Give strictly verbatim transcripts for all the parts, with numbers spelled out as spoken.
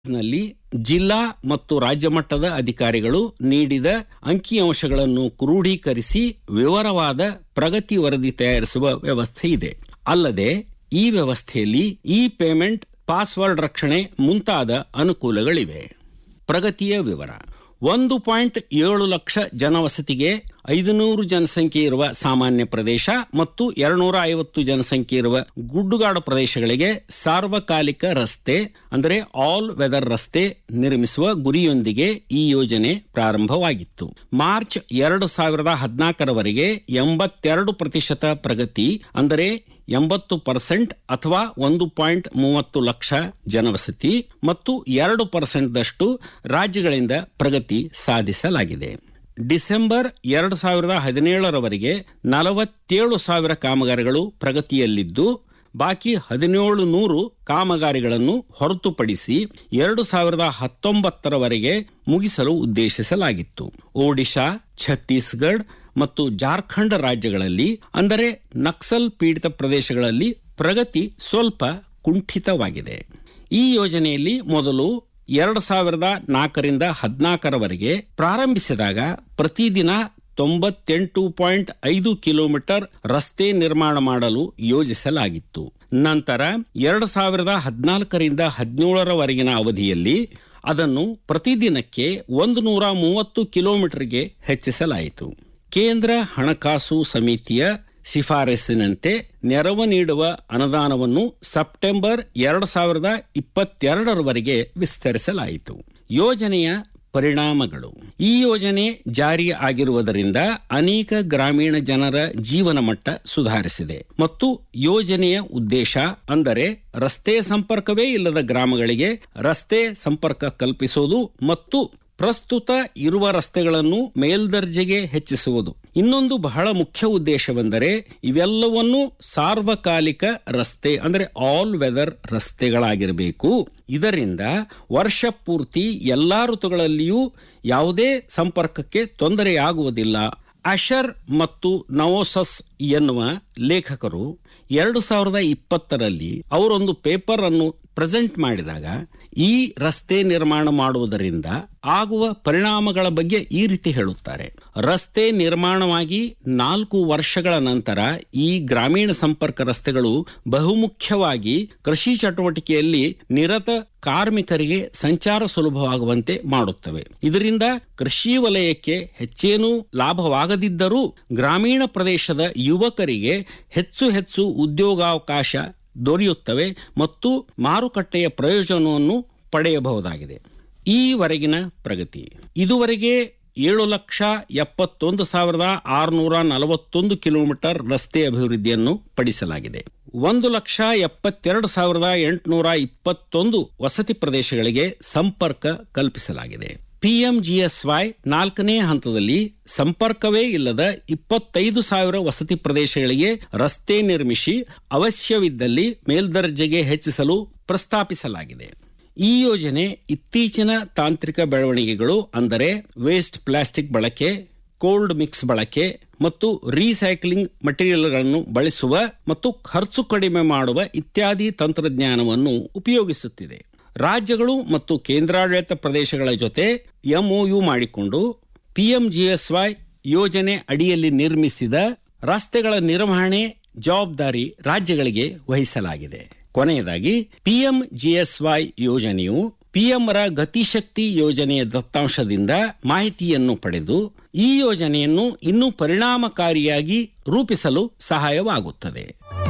ನಲ್ಲಿ ಜಿಲ್ಲಾ ಮತ್ತು ರಾಜ್ಯ ಮಟ್ಟದ ಅಧಿಕಾರಿಗಳು ನೀಡಿದ ಅಂಕಿಅಂಶಗಳನ್ನು ಕ್ರೋಢೀಕರಿಸಿ ವಿವರವಾದ ಪ್ರಗತಿ ವರದಿ ತಯಾರಿಸುವ ವ್ಯವಸ್ಥೆ ಇದೆ. ಅಲ್ಲದೆ ಈ ವ್ಯವಸ್ಥೆಯಲ್ಲಿ ಇ ಪೇಮೆಂಟ್, ಪಾಸ್ವರ್ಡ್ ರಕ್ಷಣೆ ಮುಂತಾದ ಅನುಕೂಲಗಳಿವೆ. ಪ್ರಗತಿಯ ವಿವರ: ಒಂದು ಪಾಯಿಂಟ್ ಏಳು ಲಕ್ಷ ಜನವಸತಿಗೆ ಐದುನೂರು ಜನಸಂಖ್ಯೆ ಇರುವ ಸಾಮಾನ್ಯ ಪ್ರದೇಶ ಮತ್ತು ಎರಡ್ನೂರ ಐವತ್ತು ಜನಸಂಖ್ಯೆ ಇರುವ ಗುಡ್ಡುಗಾಡು ಪ್ರದೇಶಗಳಿಗೆ ಸಾರ್ವಕಾಲಿಕ ರಸ್ತೆ ಅಂದರೆ ಆಲ್ ವೆದರ್ ರಸ್ತೆ ನಿರ್ಮಿಸುವ ಗುರಿಯೊಂದಿಗೆ ಈ ಯೋಜನೆ ಪ್ರಾರಂಭವಾಗಿತ್ತು. ಮಾರ್ಚ್ ಎರಡು ಸಾವಿರದ ಹದಿನಾಲ್ಕರವರೆಗೆ ಎಂಬತ್ತೆರಡು ಪ್ರತಿಶತ ಪ್ರಗತಿ ಅಂದರೆ ಎಂಬತ್ತು ಪರ್ಸೆಂಟ್ ಅಥವಾ ಒಂದು ಪಾಯಿಂಟ್ ಮೂವತ್ತು ಲಕ್ಷ ಜನವಸತಿ ಮತ್ತು ಎರಡು ಪರ್ಸೆಂಟ್ ದಷ್ಟು ರಾಜ್ಯಗಳಿಂದ ಪ್ರಗತಿ ಸಾಧಿಸಲಾಗಿದೆ. ಡಿಸೆಂಬರ್ ಎರಡು ಸಾವಿರದ ಹದಿನೇಳರವರೆಗೆ ನಲವತ್ತೇಳು ಸಾವಿರ ಕಾಮಗಾರಿಗಳು ಪ್ರಗತಿಯಲ್ಲಿದ್ದು, ಬಾಕಿ ಹದಿನೇಳು ನೂರು ಕಾಮಗಾರಿಗಳನ್ನು ಹೊರತುಪಡಿಸಿ ಎರಡು ಸಾವಿರದ ಹತ್ತೊಂಬತ್ತರವರೆಗೆ ಮುಗಿಸಲು ಉದ್ದೇಶಿಸಲಾಗಿತ್ತು. ಒಡಿಶಾ, ಛತ್ತೀಸ್ಗಢ ಮತ್ತು ಜಾರ್ಖಂಡ್ ರಾಜ್ಯಗಳಲ್ಲಿ ಅಂದರೆ ನಕ್ಸಲ್ ಪೀಡಿತ ಪ್ರದೇಶಗಳಲ್ಲಿ ಪ್ರಗತಿ ಸ್ವಲ್ಪ ಕುಂಠಿತವಾಗಿದೆ. ಈ ಯೋಜನೆಯಲ್ಲಿ ಮೊದಲು ಎರಡು ಸಾವಿರದ ನಾಲ್ಕರಿಂದ ಹದಿನಾಲ್ಕರವರೆಗೆ ಪ್ರಾರಂಭಿಸಿದಾಗ ಪ್ರತಿದಿನ ತೊಂಬತ್ತೆಂಟು ಪಾಯಿಂಟ್ ಐದು ಕಿಲೋಮೀಟರ್ ರಸ್ತೆ ನಿರ್ಮಾಣ ಮಾಡಲು ಯೋಜಿಸಲಾಗಿತ್ತು. ನಂತರ ಎರಡು ಸಾವಿರದ ಹದಿನಾಲ್ಕರಿಂದ ಹದಿನೇಳರವರೆಗಿನ ಅವಧಿಯಲ್ಲಿ ಅದನ್ನು ಪ್ರತಿದಿನಕ್ಕೆ ಒಂದು ನೂರ ಮೂವತ್ತು ಕಿಲೋಮೀಟರ್ಗೆ ಹೆಚ್ಚಿಸಲಾಯಿತು. ಕೇಂದ್ರ ಹಣಕಾಸು ಸಮಿತಿಯ ಶಿಫಾರಸಿನಂತೆ ನೆರವು ನೀಡುವ ಅನುದಾನವನ್ನು ಸೆಪ್ಟೆಂಬರ್ ಎರಡು ಸಾವಿರದ ಇಪ್ಪತ್ತೆರಡರವರೆಗೆ ವಿಸ್ತರಿಸಲಾಯಿತು. ಯೋಜನೆಯ ಪರಿಣಾಮಗಳು: ಈ ಯೋಜನೆ ಜಾರಿ ಆಗಿರುವುದರಿಂದ ಅನೇಕ ಗ್ರಾಮೀಣ ಜನರ ಜೀವನ ಮಟ್ಟ ಸುಧಾರಿಸಿದೆ ಮತ್ತು ಯೋಜನೆಯ ಉದ್ದೇಶ ಅಂದರೆ ರಸ್ತೆ ಸಂಪರ್ಕವೇ ಇಲ್ಲದ ಗ್ರಾಮಗಳಿಗೆ ರಸ್ತೆ ಸಂಪರ್ಕ ಕಲ್ಪಿಸುವುದು ಮತ್ತು ಪ್ರಸ್ತುತ ಇರುವ ರಸ್ತೆಗಳನ್ನು ಮೇಲ್ದರ್ಜೆಗೆ ಹೆಚ್ಚಿಸುವುದು. ಇನ್ನೊಂದು ಬಹಳ ಮುಖ್ಯ ಉದ್ದೇಶವೆಂದರೆ ಇವೆಲ್ಲವನ್ನೂ ಸಾರ್ವಕಾಲಿಕ ರಸ್ತೆ ಅಂದರೆ ಆಲ್ ವೆದರ್ ರಸ್ತೆಗಳಾಗಿರಬೇಕು. ಇದರಿಂದ ವರ್ಷ ಪೂರ್ತಿ ಎಲ್ಲಾ ಋತುಗಳಲ್ಲಿಯೂ ಯಾವುದೇ ಸಂಪರ್ಕಕ್ಕೆ ತೊಂದರೆಯಾಗುವುದಿಲ್ಲ. ಅಶರ್ ಮತ್ತು ನವೋಸಸ್ ಎನ್ನುವ ಲೇಖಕರು ಎರಡು ಸಾವಿರದ ಇಪ್ಪತ್ತರಲ್ಲಿ ಅವರೊಂದು ಪೇಪರ್ ಅನ್ನು ಪ್ರೆಸೆಂಟ್ ಮಾಡಿದಾಗ ಈ ರಸ್ತೆ ನಿರ್ಮಾಣ ಮಾಡುವುದರಿಂದ ಆಗುವ ಪರಿಣಾಮಗಳ ಬಗ್ಗೆ ಈ ರೀತಿ ಹೇಳುತ್ತಾರೆ. ರಸ್ತೆ ನಿರ್ಮಾಣವಾಗಿ ನಾಲ್ಕು ವರ್ಷಗಳ ನಂತರ ಈ ಗ್ರಾಮೀಣ ಸಂಪರ್ಕ ರಸ್ತೆಗಳು ಬಹುಮುಖ್ಯವಾಗಿ ಕೃಷಿ ಚಟುವಟಿಕೆಯಲ್ಲಿ ನಿರತ ಕಾರ್ಮಿಕರಿಗೆ ಸಂಚಾರ ಸುಲಭವಾಗುವಂತೆ ಮಾಡುತ್ತವೆ. ಇದರಿಂದ ಕೃಷಿ ವಲಯಕ್ಕೆ ಹೆಚ್ಚೇನೂ ಲಾಭವಾಗದಿದ್ದರೂ ಗ್ರಾಮೀಣ ಪ್ರದೇಶದ ಯುವಕರಿಗೆ ಹೆಚ್ಚು ಹೆಚ್ಚು ಉದ್ಯೋಗಾವಕಾಶ ದೊರೆಯುತ್ತವೆ ಮತ್ತು ಮಾರುಕಟ್ಟೆಯ ಪ್ರಯೋಜನವನ್ನು ಪಡೆಯಬಹುದಾಗಿದೆ. ಈವರೆಗಿನ ಪ್ರಗತಿ: ಇದುವರೆಗೆ ಏಳು ಲಕ್ಷ ಎಪ್ಪತ್ತೊಂದು ಸಾವಿರದ ಆರುನೂರ ನಲವತ್ತೊಂದು ಕಿಲೋಮೀಟರ್ ರಸ್ತೆ ಅಭಿವೃದ್ಧಿಯನ್ನು ಪಡಿಸಲಾಗಿದೆ. ಒಂದು ಲಕ್ಷ ಎಪ್ಪತ್ತೆರಡು ಸಾವಿರದ ಎಂಟುನೂರ ಇಪ್ಪತ್ತೊಂದು ವಸತಿ ಪ್ರದೇಶಗಳಿಗೆ ಸಂಪರ್ಕ ಕಲ್ಪಿಸಲಾಗಿದೆ. ಪಿಎಂಜಿಎಸ್ವೈ ನಾಲ್ಕನೇ ಹಂತದಲ್ಲಿ ಸಂಪರ್ಕವೇ ಇಲ್ಲದ ಇಪ್ಪತ್ತೈದು ಸಾವಿರ ವಸತಿ ಪ್ರದೇಶಗಳಿಗೆ ರಸ್ತೆ ನಿರ್ಮಿಸಿ ಅವಶ್ಯವಿದ್ದಲ್ಲಿ ಮೇಲ್ದರ್ಜೆಗೆ ಹೆಚ್ಚಿಸಲು ಪ್ರಸ್ತಾಪಿಸಲಾಗಿದೆ. ಈ ಯೋಜನೆ ಇತ್ತೀಚಿನ ತಾಂತ್ರಿಕ ಬೆಳವಣಿಗೆಗಳು ಅಂದರೆ ವೇಸ್ಟ್ ಪ್ಲಾಸ್ಟಿಕ್ ಬಳಕೆ, ಕೋಲ್ಡ್ ಮಿಕ್ಸ್ ಬಳಕೆ ಮತ್ತು ರೀಸೈಕ್ಲಿಂಗ್ ಮಟೀರಿಯಲ್ಗಳನ್ನು ಬಳಸುವ ಮತ್ತು ಖರ್ಚು ಕಡಿಮೆ ಮಾಡುವ ಇತ್ಯಾದಿ ತಂತ್ರಜ್ಞಾನವನ್ನು ಉಪಯೋಗಿಸುತ್ತಿದೆ. ರಾಜ್ಯಗಳು ಮತ್ತು ಕೇಂದ್ರಾಡಳಿತ ಪ್ರದೇಶಗಳ ಜೊತೆ ಎಂಒಯು ಮಾಡಿಕೊಂಡು ಪಿಎಂಜಿಎಸ್ವೈ ಯೋಜನೆ ಅಡಿಯಲ್ಲಿ ನಿರ್ಮಿಸಿದ ರಸ್ತೆಗಳ ನಿರ್ವಹಣೆ ಜವಾಬ್ದಾರಿ ರಾಜ್ಯಗಳಿಗೆ ವಹಿಸಲಾಗಿದೆ. ಕೊನೆಯದಾಗಿ ಪಿಎಂಜಿಎಸ್ವೈ ಯೋಜನೆಯು ಪಿಎಂರ ಗತಿಶಕ್ತಿ ಯೋಜನೆಯ ದತ್ತಾಂಶದಿಂದ ಮಾಹಿತಿಯನ್ನು ಪಡೆದು ಈ ಯೋಜನೆಯನ್ನು ಇನ್ನೂ ಪರಿಣಾಮಕಾರಿಯಾಗಿ ರೂಪಿಸಲು ಸಹಾಯವಾಗುತ್ತದೆ.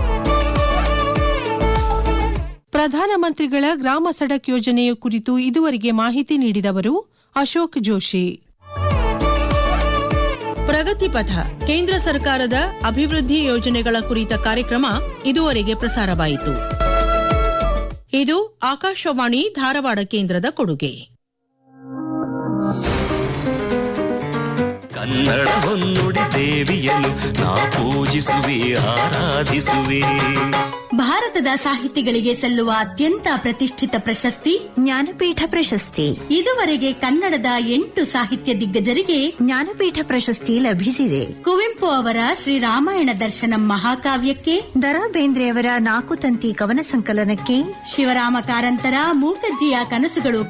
ಪ್ರಧಾನಮಂತ್ರಿಗಳ ಗ್ರಾಮ ಸಡಕ್ ಯೋಜನೆಯ ಕುರಿತು ಇದುವರೆಗೆ ಮಾಹಿತಿ ನೀಡಿದವರು ಅಶೋಕ್ ಜೋಶಿ. ಪ್ರಗತಿ ಪಥ ಕೇಂದ್ರ ಸರ್ಕಾರದ ಅಭಿವೃದ್ಧಿ ಯೋಜನೆಗಳ ಕುರಿತ ಕಾರ್ಯಕ್ರಮ ಇದುವರೆಗೆ ಪ್ರಸಾರವಾಯಿತು. ಇದು ಆಕಾಶವಾಣಿ ಧಾರವಾಡ ಕೇಂದ್ರದ ಕೊಡುಗೆ. ಕನ್ನಡ ಹೊನ್ನುಡಿ ದೇವಿಯನ್ನು ನಾ ಪೂಜಿಸುವೆ, ಆರಾಧಿಸುವೆ. ಭಾರತದ ಸಾಹಿತಿಗಳಿಗೆ ಸಲ್ಲುವ ಅತ್ಯಂತ ಪ್ರತಿಷ್ಠಿತ ಪ್ರಶಸ್ತಿ ಜ್ಞಾನಪೀಠ ಪ್ರಶಸ್ತಿ. ಇದುವರೆಗೆ ಕನ್ನಡದ ಎಂಟು ಸಾಹಿತ್ಯ ದಿಗ್ಗಜರಿಗೆ ಜ್ಞಾನಪೀಠ ಪ್ರಶಸ್ತಿ ಲಭಿಸಿದೆ. ಕುವೆಂಪು ಅವರ ಶ್ರೀರಾಮಾಯಣ ದರ್ಶನಂ ಮಹಾಕಾವ್ಯಕ್ಕೆ, ದರಾ ಬೇಂದ್ರೆಯವರ ನಾಲ್ಕು ತಂತಿ ಕವನ ಸಂಕಲನಕ್ಕೆ, ಶಿವರಾಮ ಕಾರಂತರ ಮೂಕಜ್ಜಿಯ ಕನಸುಗಳು